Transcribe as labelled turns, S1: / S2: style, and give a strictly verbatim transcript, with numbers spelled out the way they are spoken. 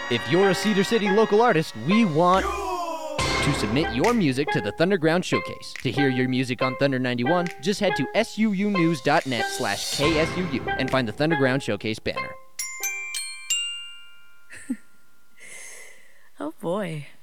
S1: If you're a Cedar City local artist, we want to submit your music to the Thunderground Showcase. To hear your music on Thunder ninety-one, just head to suunews.net slash KSUU and find the Thunderground Showcase banner.
S2: Oh boy.